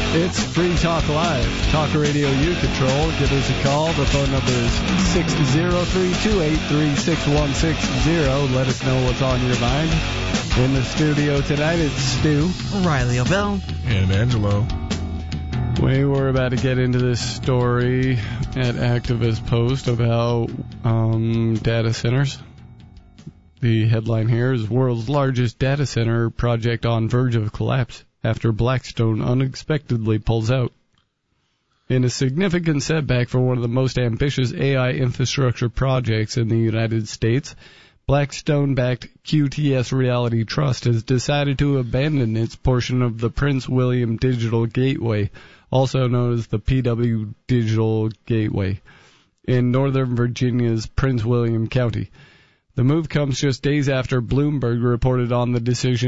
It's Free Talk Live. Talk radio you control. Give us a call. The phone number is 603-283-6160. Let us know what's on your mind. In the studio tonight, it's Stu, Riley O'Bell, and Angelo. We were about to get into this story at Activist Post about data centers. The headline here is World's Largest Data Center Project on Verge of Collapse after Blackstone unexpectedly pulls out. In a significant setback for one of the most ambitious AI infrastructure projects in the United States, Blackstone-backed QTS Reality Trust has decided to abandon its portion of the Prince William Digital Gateway, also known as the PW Digital Gateway, in Northern Virginia's Prince William County. The move comes just days after Bloomberg reported the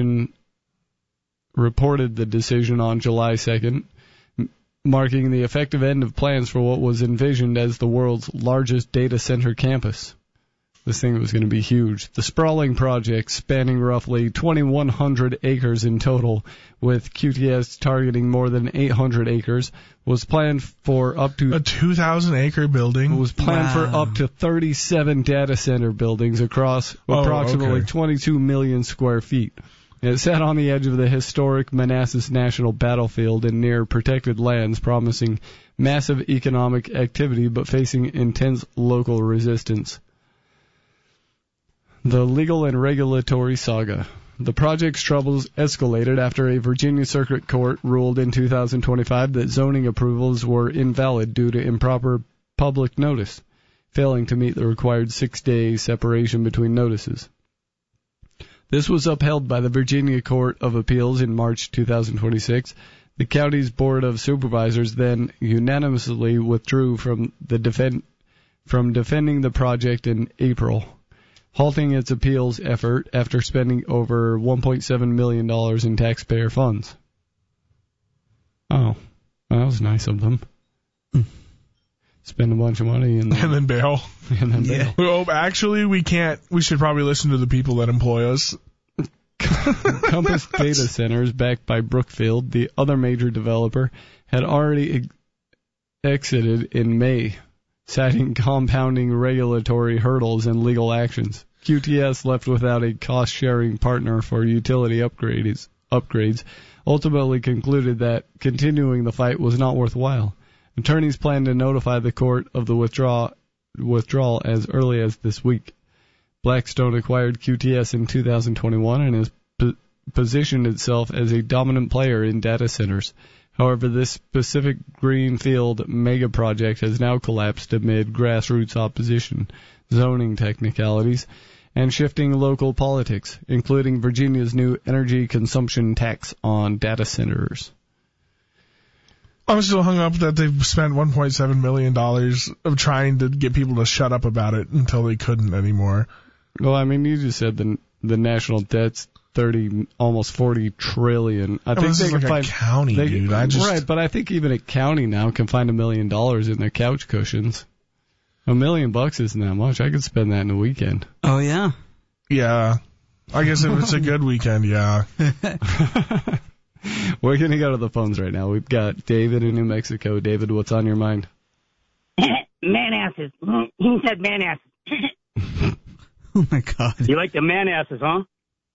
decision on July 2nd, marking the effective end of plans for what was envisioned as the world's largest data center campus. This thing was going to be huge. The sprawling project, spanning roughly 2,100 acres in total, with QTS targeting more than 800 acres, was planned for up to... A 2,000-acre building? Was planned for up to 37 data center buildings across approximately 22 million square feet. It sat on the edge of the historic Manassas National Battlefield and near protected lands, promising massive economic activity but facing intense local resistance. The legal and regulatory saga. The project's troubles escalated after a Virginia Circuit Court ruled in 2025 that zoning approvals were invalid due to improper public notice, failing to meet the required 6-day separation between notices. This was upheld by the Virginia Court of Appeals in March 2026. The county's Board of Supervisors then unanimously withdrew from defending the project in April, halting its appeals effort after spending over $1.7 million in taxpayer funds. Oh, that was nice of them. Spend a bunch of money and then bail. Bail. Well, actually, we can't. We should probably listen to the people that employ us. Compass Data Centers, backed by Brookfield, the other major developer, had already exited in May, citing compounding regulatory hurdles and legal actions. QTS, left without a cost-sharing partner for utility upgrades, ultimately concluded that continuing the fight was not worthwhile. Attorneys plan to notify the court of the withdrawal as early as this week. Blackstone acquired QTS in 2021 and has positioned itself as a dominant player in data centers. However, this specific greenfield mega project has now collapsed amid grassroots opposition, zoning technicalities, and shifting local politics, including Virginia's new energy consumption tax on data centers. I'm still hung up that they've spent $1.7 million of trying to get people to shut up about it until they couldn't anymore. Well, I mean, you just said the national debt's almost $40 trillion. I think they can find a county, dude. Right, but I think even a county now can find $1 million in their couch cushions. $1 million isn't that much. I could spend that in a weekend. Oh yeah. Yeah, I guess if it's a good weekend, yeah. We're gonna go to the phones right now. We've got David in New Mexico. David, what's on your mind? Man asses. He said man asses. Oh my God. You like the man asses, huh?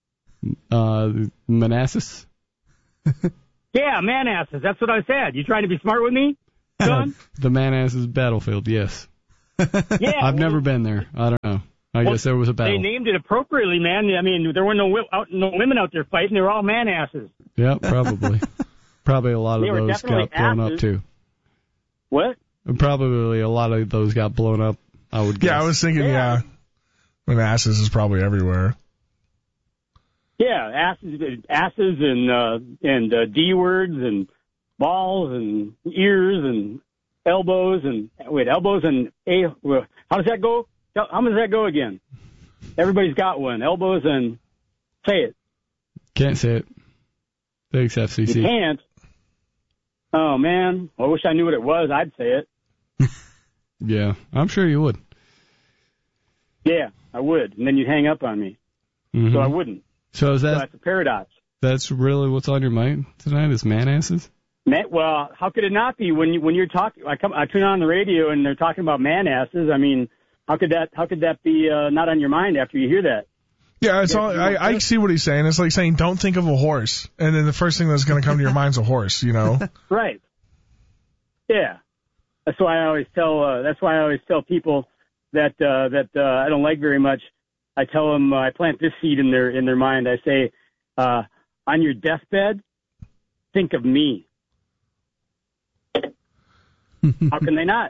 Manassas? Yeah, man asses. That's what I said. You trying to be smart with me, son? The Manassas battlefield, yes. Yeah. I've never been there. I don't know. I guess there was a battle. They named it appropriately, man. I mean, there were no women out there fighting. They were all man asses. Yeah, probably. Probably a lot of those got blown up, too. What? Probably a lot of those got blown up, I would guess. Yeah, I was thinking, yeah. Manassas is probably everywhere. Yeah, asses and D words and balls and ears and elbows and elbows and how does that go? How does that go again? Everybody's got one. Elbows and say it. Can't say it. Thanks, FCC. You can't. Oh man, I wish I knew what it was. I'd say it. Yeah, I'm sure you would. Yeah, I would, and then you'd hang up on me. Mm-hmm. So I wouldn't. So that's a paradox. That's really what's on your mind tonight is man asses? Well, how could it not be when you're talking? I tune on the radio and they're talking about man asses. I mean, how could that be not on your mind after you hear that? Yeah, it's all. I see what he's saying. It's like saying, "Don't think of a horse," and then the first thing that's going to come to your mind's a horse. You know? Right. Yeah. That's why I always tell people that I don't like very much. I tell them I plant this seed in their mind. I say, on your deathbed, think of me. How can they not?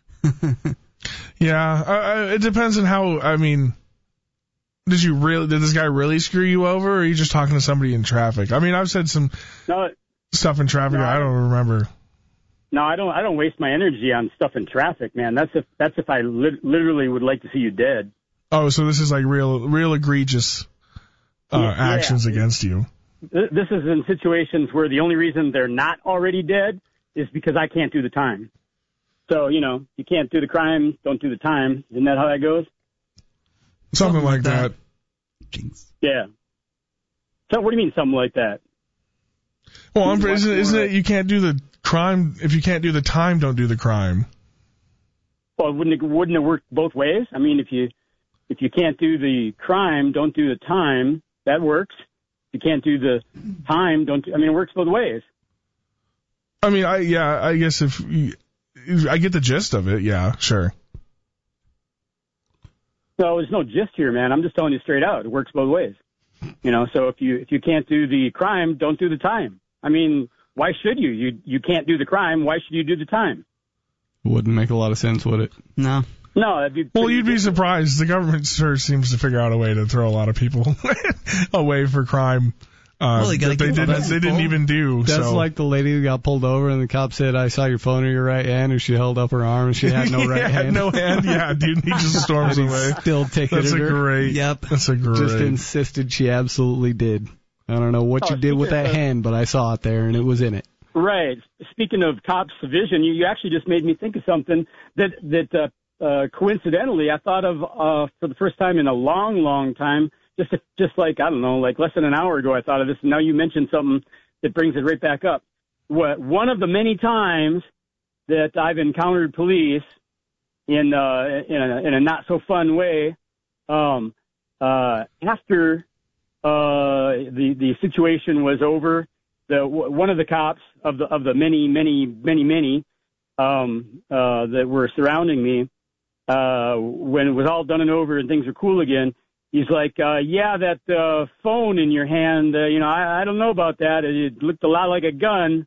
Yeah, it depends on how. I mean, did this guy really screw you over, or are you just talking to somebody in traffic? I mean, I've said some stuff in traffic. I don't remember. No, I don't waste my energy on stuff in traffic, man. That's if I literally would like to see you dead. Oh, so this is like real egregious actions against you. This is in situations where the only reason they're not already dead is because I can't do the time. So, you can't do the crime, don't do the time. Isn't that how that goes? Something like that. Jinx. Yeah. So what do you mean something like that? Well, isn't it you can't do the crime if you can't do the time, don't do the crime? Well, wouldn't it work both ways? I mean, if you can't do the crime, don't do the time. That works. If you can't do the time, it works both ways. I mean, I guess if I get the gist of it, yeah, sure. No, there's no gist here, man. I'm just telling you straight out. It works both ways. So if you can't do the crime, don't do the time. I mean, why should you? You can't do the crime. Why should you do the time? It wouldn't make a lot of sense, would it? No. No, that'd be well, you'd be surprised. The government sure seems to figure out a way to throw a lot of people away for crime that they didn't even do. That's like the lady who got pulled over and the cop said, "I saw your phone in your right hand," and she held up her arm and she had no right hand. No hand, yeah, dude. He just storms away. Still ticketed her. That's a great. Just insisted she absolutely did. I don't know what you did with that hand, but I saw it there and it was in it. Right. Speaking of cops' vision, you actually just made me think of something that coincidentally I thought of for the first time in a long, long time. Just like, I don't know, like less than an hour ago I thought of this, and now you mentioned something that brings it right back up. One of the many times that I've encountered police in a not so fun way, after the situation was over, one of the cops of the many that were surrounding me, when it was all done and over and things were cool again, he's like, that phone in your hand, I don't know about that. It looked a lot like a gun.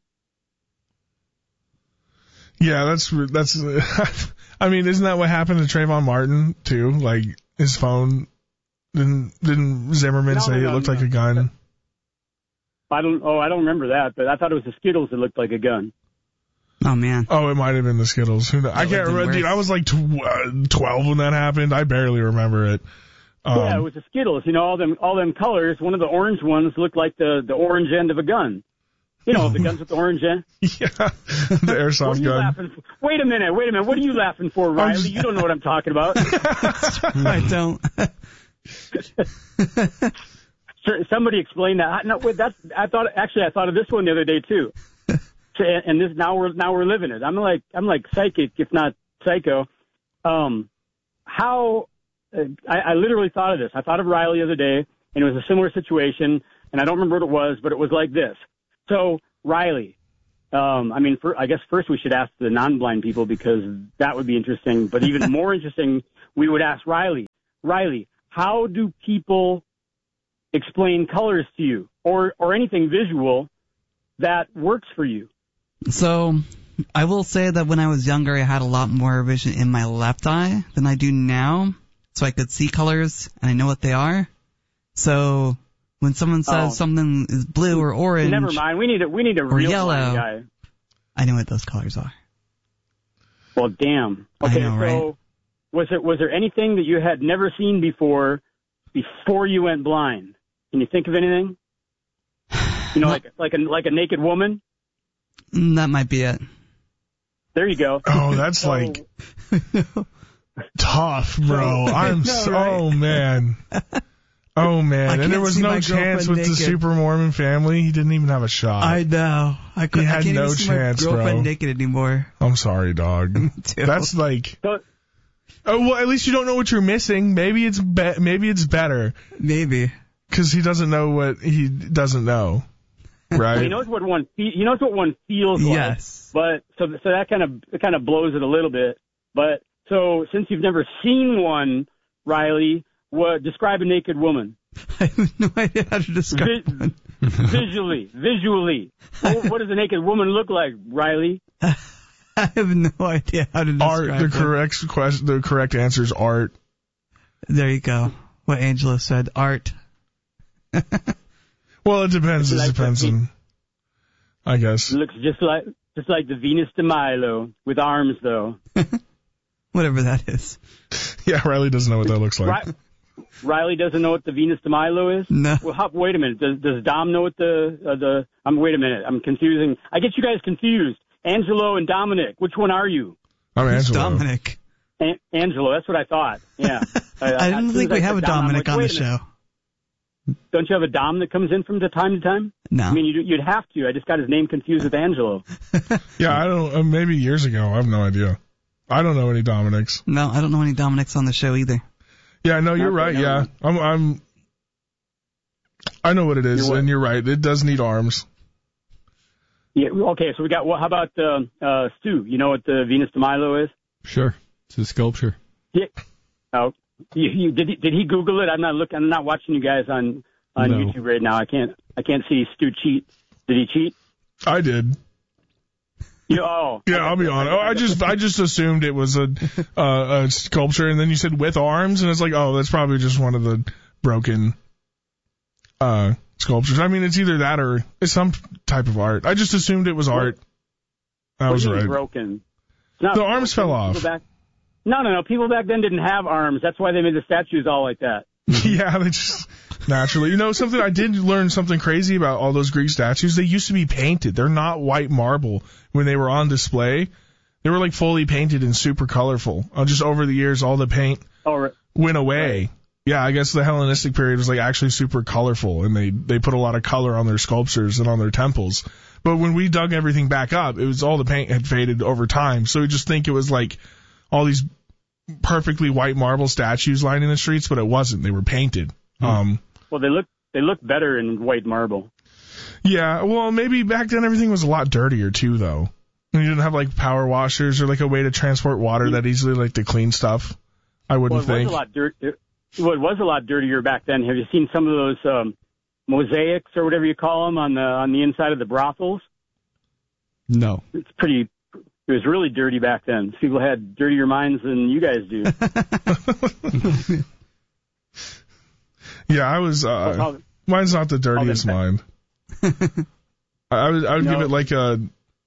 Yeah, that's. I mean, isn't that what happened to Trayvon Martin too? Like his phone, didn't Zimmerman say it looked like a gun? I don't remember that, but I thought it was the Skittles that looked like a gun. Oh man. Oh, it might have been the Skittles. I can't remember. Dude, I was like 12 when that happened. I barely remember it. Yeah, it was the Skittles. All them colors. One of the orange ones looked like the orange end of a gun. The guns with the orange end. Yeah, the airsoft gun. Wait a minute. What are you laughing for, Riley? You don't know what I'm talking about. I don't. Somebody explain that. No, wait, I thought of this one the other day too. And this now we're living it. I'm like psychic, if not psycho. I literally thought of this. I thought of Riley the other day, and it was a similar situation, and I don't remember what it was, but it was like this. So, Riley, I guess first we should ask the non-blind people because that would be interesting, but even more interesting, we would ask Riley. Riley, how do people explain colors to you or anything visual that works for you? So, I will say that when I was younger, I had a lot more vision in my left eye than I do now. So I could see colors, and I know what they are. So when someone says something is blue or orange, never mind. We need a real yellow guy. I know what those colors are. Well, damn. Okay, I know, so right? was there anything that you had never seen before you went blind? Can you think of anything? Like a naked woman? That might be it. There you go. Oh, that's like tough, bro. I'm man. Oh, man. I And there was can't see no my chance girlfriend with the naked. Super Mormon family. He didn't even have a shot. I know. I He had can't no even see chance, my girlfriend bro. naked anymore. I'm sorry, dog. Too. That's like... So, Oh, well, at least you don't know what you're missing. Maybe it's better. Maybe. Because he doesn't know what he doesn't know. Right? he knows what one feels like. Yes. But so that kind of blows it a little bit. But so since you've never seen one, Riley, describe a naked woman. I have no idea how to describe one. Visually. What does a naked woman look like, Riley? I have no idea how to describe Art. The correct answer is art. There you go. What Angelo said. Art. Well, it depends. It depends on, I guess. It looks just like the Venus de Milo with arms, though. Whatever that is. Yeah, Riley doesn't know what that looks like. Riley doesn't know what the Venus de Milo is? No. Well, wait a minute. Does Dom know what wait a minute. I'm confusing. I get you guys confused. Angelo and Dominic. Which one are you? I'm Who's Angelo. Dominic? Angelo. That's what I thought. Yeah. I didn't think we have a Dominic on the show. Don't you have a Dom that comes in from time to time? No. I mean, you'd have to. I just got his name confused with Angelo. Yeah, I don't. Maybe years ago. I have no idea. I don't know any Dominics. No, I don't know any Dominics on the show either. Yeah, no, you're right. Yeah, I know what it is, and you're right. It does need arms. Yeah. Okay. So we got. Well, how about Stu? You know what the Venus de Milo is? Sure. It's a sculpture. Yeah. Oh. Did he Google it? I'm not watching you guys on No. YouTube right now. I can't see Stu cheat. Did he cheat? I did. Yeah, I'll be honest. I just assumed it was a sculpture, and then you said with arms, and it's like, oh, that's probably just one of the broken sculptures. I mean, it's either that or it's some type of art. I just assumed it was art. I was right. Broken. The arms fell off. No. People back then didn't have arms. That's why they made the statues all like that. Yeah, they just naturally. You know, something I did learn something crazy about all those Greek statues. They used to be painted. They're not white marble when they were on display. They were like fully painted and super colorful. Just over the years, all the paint went away. Right. Yeah, I guess the Hellenistic period was like actually super colorful, and they put a lot of color on their sculptures and on their temples. But when we dug everything back up, it was all the paint had faded over time. So we just think it was like all these perfectly white marble statues lining the streets, but it wasn't. They were painted. Well, they look better in white marble. Yeah, well, maybe back then everything was a lot dirtier too, though. You didn't have like power washers or like a way to transport water that easily, like to clean stuff. I wouldn't think. It was a lot dirtier back then. Have you seen some of those mosaics or whatever you call them on the inside of the brothels? No. It was really dirty back then. People had dirtier minds than you guys do. Yeah, I was. Mine's not the dirtiest mind. I would give it like a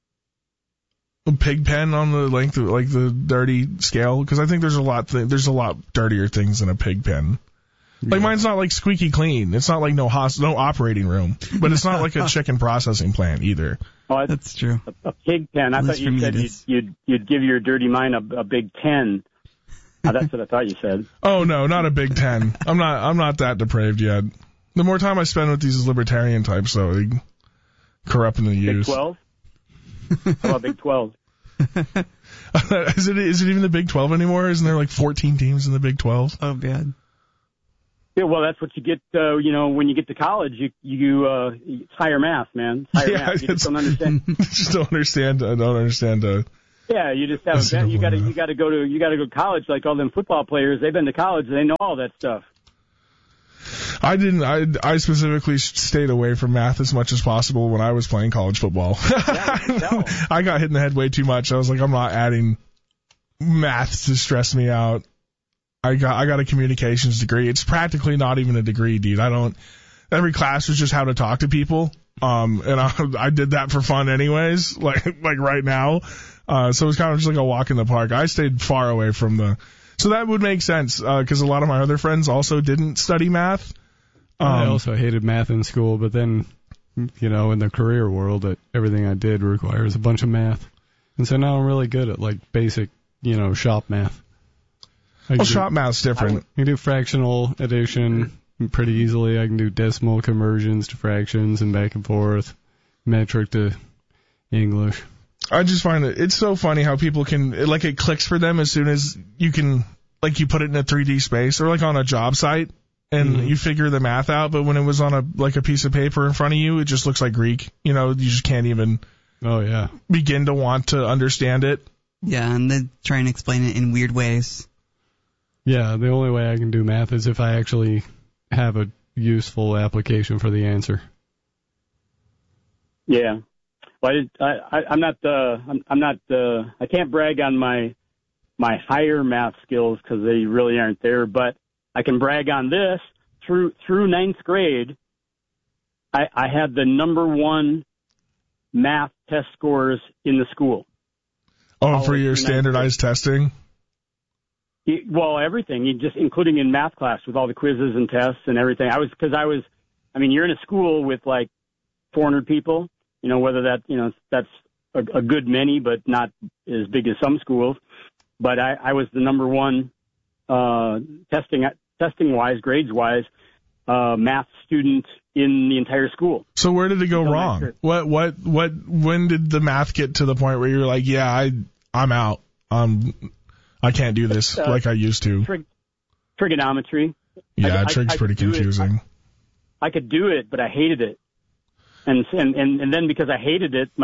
pig pen on the length of like the dirty scale, because I think there's a lot dirtier things than a pig pen. Like mine's not like squeaky clean. It's not like no operating room, but it's not like a chicken processing plant either. Oh, that's true. A pig pen. I thought you said you'd give your dirty mind a big 10. That's what I thought you said. Oh no, not a big 10. I'm not that depraved yet. The more time I spend with these libertarian types, though, they corrupt in the use. Big 12? How about Big 12? Is it even the Big 12 anymore? Isn't there like 14 teams in the Big 12? Oh, bad. Yeah, well, that's what you get, when you get to college, it's higher math, man. It's higher math. You just don't understand. I don't understand. Yeah, you just have you got to go to college like all them football players. They've been to college, they know all that stuff. I didn't. I specifically stayed away from math as much as possible when I was playing college football. Yeah, I got hit in the head way too much. I was like, I'm not adding math to stress me out. I got a communications degree. It's practically not even a degree, dude. Every class was just how to talk to people. And I did that for fun anyways, like right now. So it was kind of just like a walk in the park. I stayed far away from so that would make sense, cause a lot of my other friends also didn't study math. I also hated math in school, but then, in the career world, everything I did requires a bunch of math. And so now I'm really good at like basic, shop math. Shop math's different. You do fractional addition, pretty easily. I can do decimal conversions to fractions and back and forth, metric to English. I just find it's so funny how people can, it clicks for them as soon as you can, you put it in a 3D space or on a job site and you figure the math out, but when it was on a piece of paper in front of you, it just looks like Greek. You just can't even begin to want to understand it. Yeah, and they try and explain it in weird ways. Yeah, the only way I can do math is if I actually have a useful application for the answer. Yeah. Well, I can't brag on my higher math skills because they really aren't there, but I can brag on this. Through ninth grade, I had the number one math test scores in the school. Oh, for your standardized testing? Well, everything, including in math class with all the quizzes and tests and everything. You're in a school with 400 people, whether that's a good many, but not as big as some schools. But I was the number one, testing wise, grades wise, math student in the entire school. So where did it go wrong? When did the math get to the point where you're like, yeah, I'm out. I can't do this like I used to. Trigonometry. Yeah, trig's pretty confusing. I could do it, but I hated it. And then because I hated it,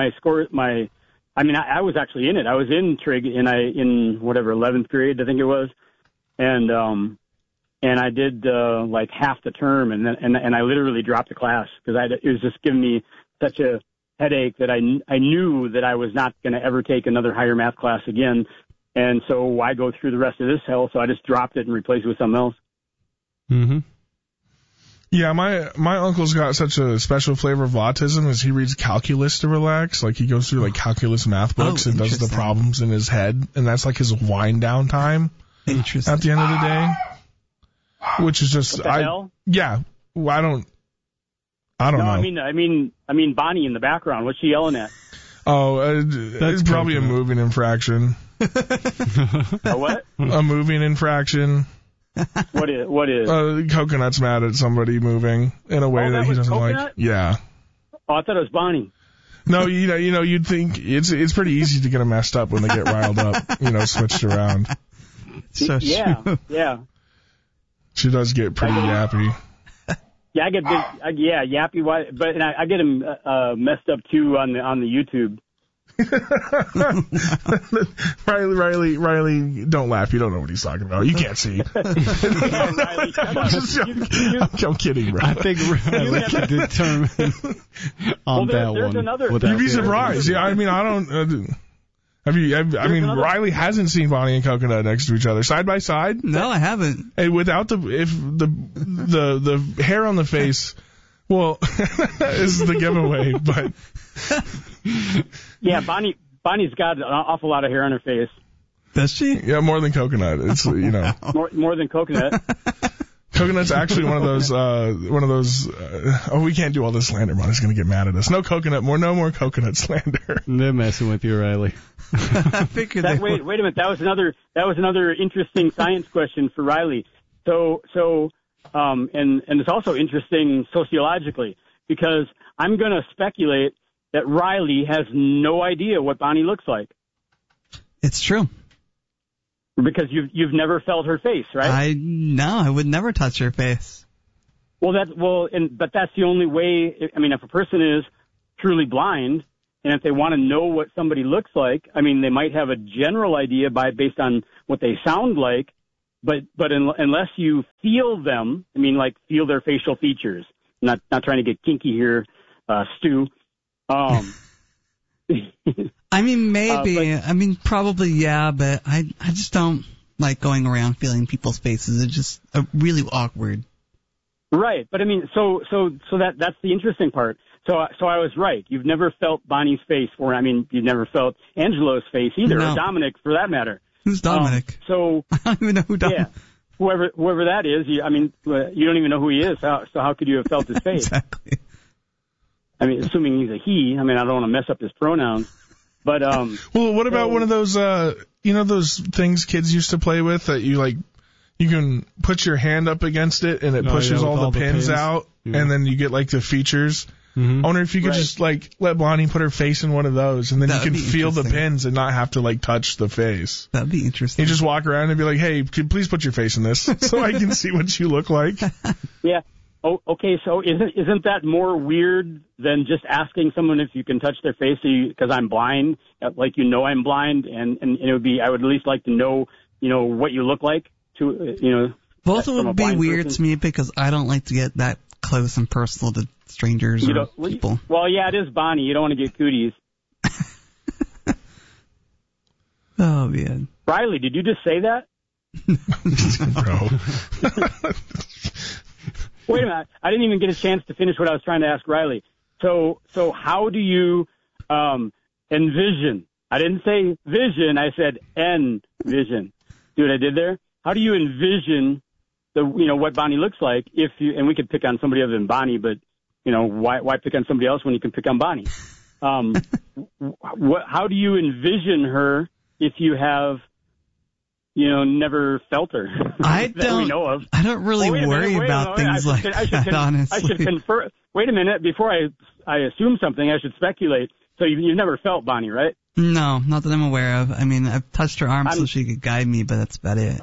I was actually in it. I was in trig in 11th grade, I think it was. And I did half the term, and I literally dropped the class because it was just giving me such a headache that I knew that I was not going to ever take another higher math class again. And so why go through the rest of this hell? So I just dropped it and replaced it with something else. Mm-hmm. Yeah, my uncle's got such a special flavor of autism as he reads calculus to relax. He goes through calculus math books and does the problems in his head, and that's his wind down time. Interesting. At the end of the day, which is just what the hell? Yeah, I don't know. I mean Bonnie in the background. What's she yelling at? Oh, it's probably a moving infraction. A what? A moving infraction. What is? Coconut's mad at somebody moving in a way that he doesn't Coconut? like. Yeah. Oh, I thought it was Bonnie. No, you'd think it's pretty easy to get them messed up when they get riled up, switched around. So yeah. She does get pretty yappy. Yeah, I get big, yappy, but I get him messed up too on the YouTube. Riley, don't laugh. You don't know what he's talking about. You can't see. Riley, I'm kidding, bro. I think Riley can determine on that one. You'd be surprised. Yeah, I don't. Riley hasn't seen Bonnie and Coconut next to each other side by side. No, I haven't. And without the hair on the face, well, is the giveaway. But yeah, Bonnie's got an awful lot of hair on her face. Does she? Yeah, more than Coconut. It's more than Coconut. Coconut's actually one of those. We can't do all this slander. Bonnie's going to get mad at us. No more Coconut slander. They're messing with you, Riley. I figured wait a minute. That was another interesting science question for Riley. So, and it's also interesting sociologically because I'm going to speculate that Riley has no idea what Bonnie looks like. It's true. Because you've never felt her face, right? I would never touch her face. But that's the only way. If a person is truly blind, and if they want to know what somebody looks like, they might have a general idea based on what they sound like, but unless you feel them, feel their facial features. Not trying to get kinky here, Stu. Maybe. Probably, yeah, but I just don't like going around feeling people's faces. It's just really awkward. Right, but so that's the interesting part. So I was right. You've never felt Bonnie's face, you've never felt Angelo's face either, no. Or Dominic for that matter. Who's Dominic? So I don't even know who Dominic. Yeah, whoever that is. You don't even know who he is. So how could you have felt his face? Exactly. assuming he's a he. I mean, I don't want to mess up his pronouns. But well, what about one of those those things kids used to play with that you You can put your hand up against it, and it pushes all the pins out, and then you get like the features. I wonder if you could just like let Bonnie put her face in one of those, and then you can feel the pins and not have to like touch the face. That'd be interesting. You just walk around and be like, "Hey, please put your face in this, so I can see what you look like." Yeah. Oh, okay. So isn't that more weird than just asking someone if you can touch their face? Because I'm blind, like I'm blind, and it would be. I would at least like to know, what you look like. Both would be weird to me because I don't like to get that close and personal to strangers or people. Well, yeah, it is Bonnie. You don't want to get cooties. Oh, man. Riley, did you just say that? Bro. Wait a minute. I didn't even get a chance to finish what I was trying to ask Riley. So how do you envision? I didn't say vision. I said envision. See what I did there? How do you envision what Bonnie looks like and we could pick on somebody other than Bonnie, but why pick on somebody else when you can pick on Bonnie? How do you envision her if you have never felt her? that we know of. I don't really worry about things like that, honestly. I should confer. Wait a minute. Before I assume something, I should speculate. So you've never felt Bonnie, right? No, not that I'm aware of. I mean, I've touched her arm so she could guide me, but that's about it.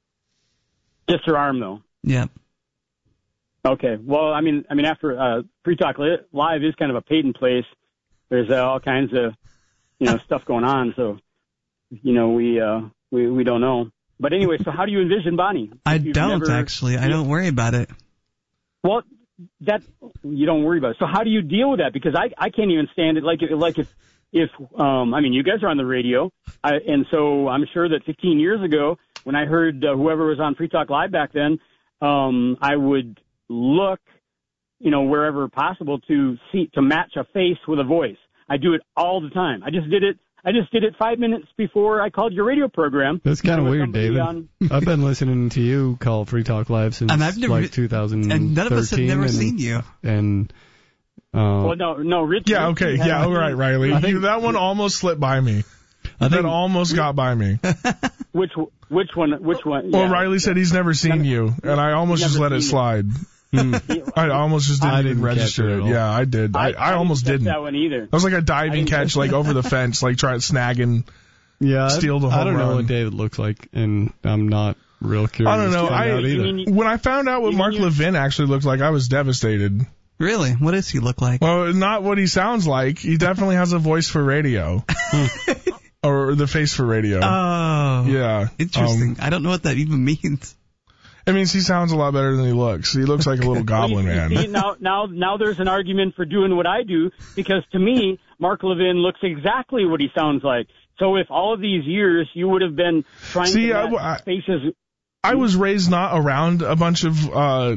Just her arm, though? Yep. Okay. Well, I mean, after Free Talk Live is kind of a paid-in place. There's all kinds of, stuff going on. So, we don't know. But anyway, so how do you envision Bonnie? I don't, actually. I don't worry about it. Well, that you don't worry about it. So how do you deal with that? Because I can't even stand it. Like if you guys are on the radio, and so I'm sure that 15 years ago, when I heard whoever was on Free Talk Live back then, I would look, wherever possible to match a face with a voice. I do it all the time. I just did it 5 minutes before I called your radio program. That's kind of weird, David. I've been listening to you call Free Talk Live since 2013. And none of us have never seen you. And well, no, Rich. Yeah, okay, yeah, all right, Riley. That one almost slipped by me. That almost got by me. Which one? Well, Riley said he's never seen you, and I almost just let it slide. I almost just didn't register it. Yeah, I did. I almost didn't. That one either. That was like a diving catch, like over the fence, like trying to snag and steal the home run. I don't know what David looks like, and I'm not real curious. I don't know. When I found out what Mark Levin actually looked like, I was devastated. Really? What does he look like? Well, not what he sounds like. He definitely has a voice for radio. Or the face for radio. Oh. Yeah. Interesting. I don't know what that even means. It means he sounds a lot better than he looks. He looks like a little goblin man. See, now there's an argument for doing what I do, because to me, Mark Levin looks exactly what he sounds like. So if all of these years you would have been trying to match faces... I was raised not around a bunch of...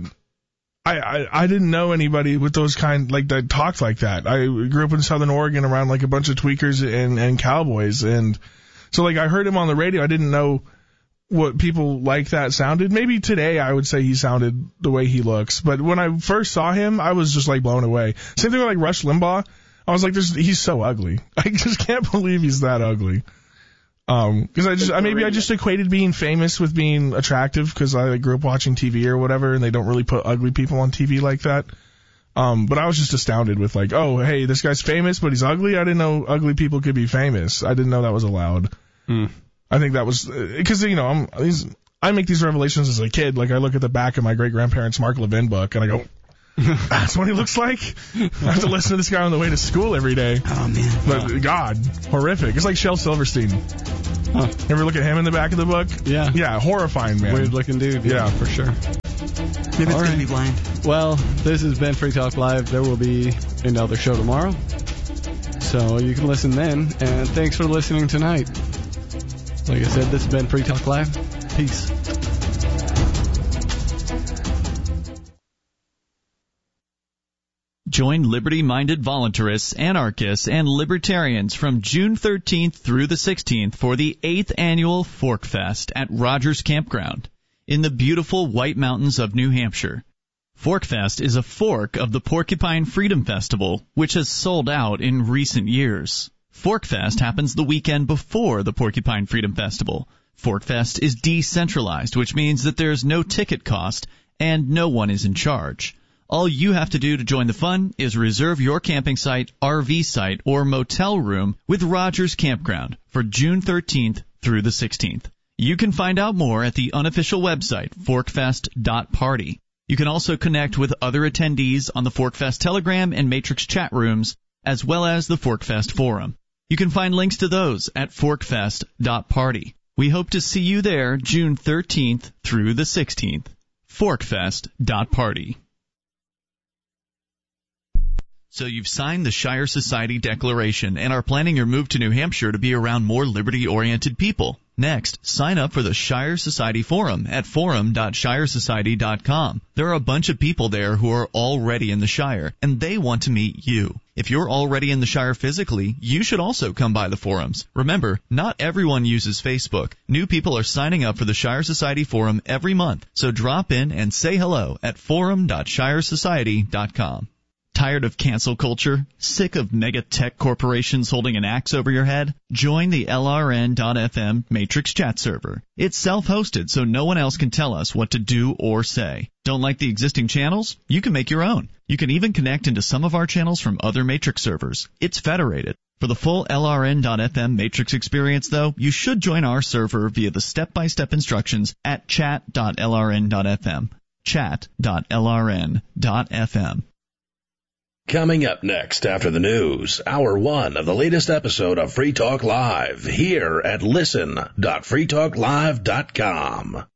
I didn't know anybody with those that talked like that. I grew up in Southern Oregon around like a bunch of tweakers and cowboys, and so I heard him on the radio. I didn't know what people like that sounded. Maybe today I would say he sounded the way he looks, but when I first saw him, I was just blown away. Same thing with Rush Limbaugh. I was like, he's so ugly. I just can't believe he's that ugly. Because I just equated being famous with being attractive, because I grew up watching TV or whatever, and they don't really put ugly people on TV like that. But I was just astounded with oh, hey, this guy's famous, but he's ugly. I didn't know ugly people could be famous. I didn't know that was allowed. I think that was because I make these revelations as a kid. I look at the back of my great grandparents' Mark Levin book, and I go, that's what he looks like? I have to listen to this guy on the way to school every day. Oh, man. But, God, horrific. It's like Shel Silverstein. Huh. You ever look at him in the back of the book? Yeah. Yeah, horrifying, man. Weird-looking dude. Yeah, for sure. Maybe it's going to be blind. Well, this has been Free Talk Live. There will be another show tomorrow, so you can listen then. And thanks for listening tonight. Like I said, this has been Free Talk Live. Peace. Join liberty-minded voluntarists, anarchists, and libertarians from June 13th through the 16th for the 8th annual Fork Fest at Rogers Campground in the beautiful White Mountains of New Hampshire. Fork Fest is a fork of the Porcupine Freedom Festival, which has sold out in recent years. Fork Fest happens the weekend before the Porcupine Freedom Festival, ForkFest is decentralized, which means that there's no ticket cost and no one is in charge. All you have to do to join the fun is reserve your camping site, RV site, or motel room with Rogers Campground for June 13th through the 16th. You can find out more at the unofficial website, forkfest.party. You can also connect with other attendees on the ForkFest Telegram and Matrix chat rooms, as well as the ForkFest Forum. You can find links to those at forkfest.party. We hope to see you there June 13th through the 16th. forkfest.party. So you've signed the Shire Society Declaration and are planning your move to New Hampshire to be around more liberty-oriented people. Next, sign up for the Shire Society Forum at forum.shiresociety.com. There are a bunch of people there who are already in the Shire, and they want to meet you. If you're already in the Shire physically, you should also come by the forums. Remember, not everyone uses Facebook. New people are signing up for the Shire Society Forum every month, so drop in and say hello at forum.shiresociety.com. Tired of cancel culture? Sick of mega tech corporations holding an axe over your head? Join the LRN.FM Matrix chat server. It's self-hosted, so no one else can tell us what to do or say. Don't like the existing channels? You can make your own. You can even connect into some of our channels from other Matrix servers. It's federated. For the full LRN.FM Matrix experience, though, you should join our server via the step-by-step instructions at chat.lrn.fm. Chat.lrn.fm. Coming up next after the news, Hour 1 of the latest episode of Free Talk Live, here at listen.freetalklive.com.